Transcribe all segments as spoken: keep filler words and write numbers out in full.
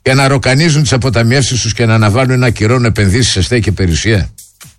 και να ροκανίζουν τις αποταμιεύσεις τους και να αναβάλουν να ακυρώνουν επενδύσεις σε στέγη και περιουσία?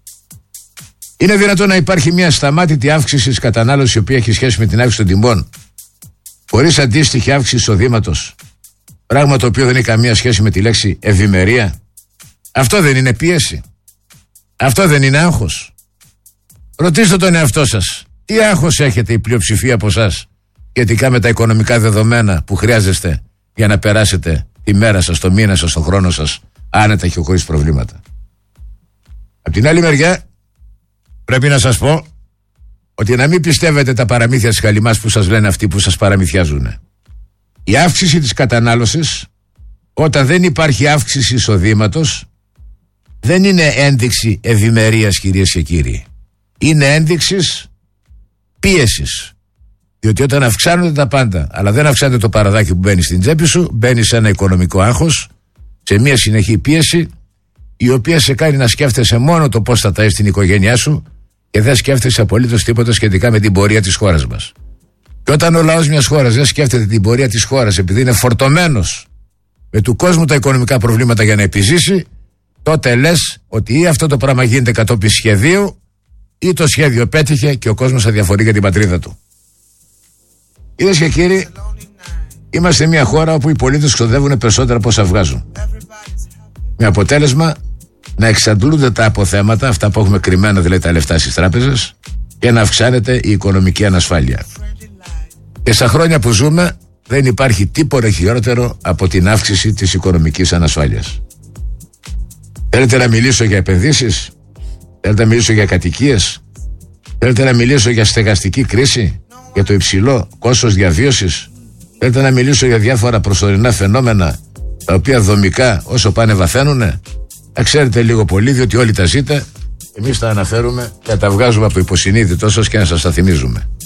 Είναι δυνατόν να υπάρχει μια σταμάτητη αύξηση της κατανάλωσης η οποία έχει σχέση με την αύξηση των τιμών χωρίς αντίστοιχη αύξηση εισοδήματος, πράγμα το οποίο δεν έχει καμία σχέση με τη λέξη ευημερία? Αυτό δεν είναι πίεση? Αυτό δεν είναι άγχος? Ρωτήστε τον εαυτό σας, τι άγχος έχετε η πλειοψηφία από εσάς σχετικά με τα οικονομικά δεδομένα που χρειάζεστε για να περάσετε τη μέρα σας, το μήνα σας, το χρόνο σας άνετα και χωρίς προβλήματα? Απ' την άλλη μεριά πρέπει να σας πω ότι να μην πιστεύετε τα παραμύθια της χαλιμάς που σας λένε αυτοί που σας παραμυθιάζουν. Η αύξηση της κατανάλωσης, όταν δεν υπάρχει αύξηση εισοδήματος, δεν είναι ένδειξη ευημερίας, κυρίες και κύριοι. Είναι ένδειξη πίεσης. Διότι όταν αυξάνονται τα πάντα, αλλά δεν αυξάνεται το παραδάκι που μπαίνει στην τσέπη σου, μπαίνει σε ένα οικονομικό άγχος, σε μια συνεχή πίεση, η οποία σε κάνει να σκέφτεσαι μόνο το πώς θα ταΐσεις την οικογένειά σου και δεν σκέφτεσαι απολύτως τίποτα σχετικά με την πορεία της χώρας μας. Και όταν ο λαός μιας χώρας δεν σκέφτεται την πορεία της χώρας επειδή είναι φορτωμένος με του κόσμου τα οικονομικά προβλήματα για να επιζήσει, τότε λες ότι ή αυτό το πράγμα γίνεται κατόπιν σχεδίου ή το σχέδιο πέτυχε και ο κόσμος αδιαφορεί για την πατρίδα του. Είδες και κύριοι, είμαστε μια χώρα όπου οι πολίτες ξοδεύουν περισσότερα από όσα βγάζουν. Με αποτέλεσμα να εξαντλούνται τα αποθέματα, αυτά που έχουμε κρυμμένα δηλαδή τα λεφτά στις τράπεζες, και να αυξάνεται η οικονομική ανασφάλεια. Και στα χρόνια που ζούμε δεν υπάρχει τίποτα χειρότερο από την αύξηση της οικονομικής ανασφάλειας. Θέλετε να μιλήσω για επενδύσεις? Θέλετε να μιλήσω για κατοικίες? Θέλετε να μιλήσω για στεγαστική κρίση? Για το υψηλό κόστος διαβίωσης? Θέλετε να μιλήσω για διάφορα προσωρινά φαινόμενα τα οποία δομικά όσο πάνε βαθαίνουνε? Να ξέρετε λίγο πολύ, διότι όλοι τα ζείτε, εμείς τα αναφέρουμε και τα βγάζουμε από υποσυνείδητό σας και να σας τα θυμίζουμε.